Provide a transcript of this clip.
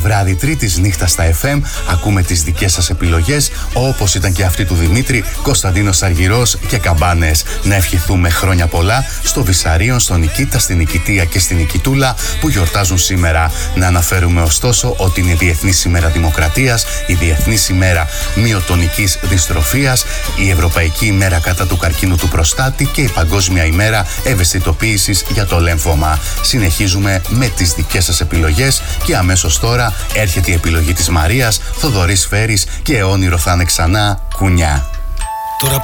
βράδυ Τρίτης νύχτα στα FM. Ακούμε τις δικές σας επιλογές, όπως ήταν και αυτή του Δημήτρη, Κωνσταντίνος Αργυρός και Καμπάνες. Να ευχηθούμε χρόνια πολλά στο Βυσαρίον, στον Νικήτα, στην Νικητία και στην Νικητούλα που γιορτάζουν σήμερα. Να αναφέρουμε ωστόσο ότι είναι η Διεθνής ημέρα Δημοκρατίας, η Διεθνής ημέρα μυοτονικής δυστροφίας, η Ευρωπαϊκή ημέρα κατά του καρκίνου του προστάτη και η Παγκόσμια ημέρα ευαισθητοποίησης για το λέμφωμα. Συνεχίζουμε με τις δικές σας επιλογές και αμέσως τώρα έρχεται η επιλογή της Μαρίας, Θοδωρής Φέρης και όνειρο θα είναι ξανά κουνιά.